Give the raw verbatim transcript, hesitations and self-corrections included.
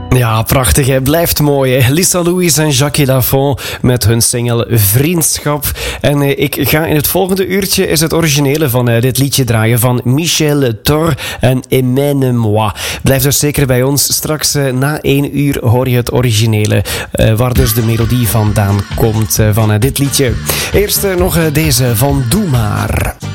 Ja, prachtig, hè? Blijft mooi, hè? Lisa Louise en Jacques Lafont met hun single Vriendschap. En eh, ik ga in het volgende uurtje is het originele van eh, dit liedje draaien van Michel Thor en Emmène-moi. Blijf dus zeker bij ons. Straks eh, na één uur hoor je het originele, eh, waar dus de melodie vandaan komt eh, van eh, dit liedje. Eerst eh, nog eh, deze van Doe Maar.